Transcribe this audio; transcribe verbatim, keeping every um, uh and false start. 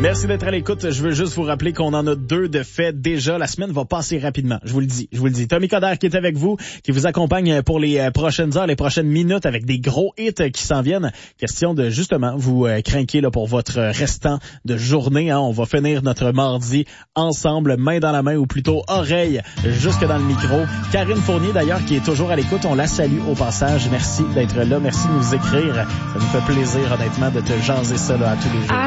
Merci d'être à l'écoute. Je veux juste vous rappeler qu'on en a deux de fait déjà. La semaine va passer rapidement. Je vous le dis. Je vous le dis. Tommy Coderre qui est avec vous, qui vous accompagne pour les prochaines heures, les prochaines minutes avec des gros hits qui s'en viennent. Question de justement vous euh, craquer là pour votre restant de journée. Hein. On va finir notre mardi ensemble, main dans la main ou plutôt oreille jusque dans le micro. Karine Fournier d'ailleurs qui est toujours à l'écoute. On la salue au passage. Merci d'être là. Merci de nous écrire. Ça nous fait plaisir honnêtement de te jaser ça là à tous les jours.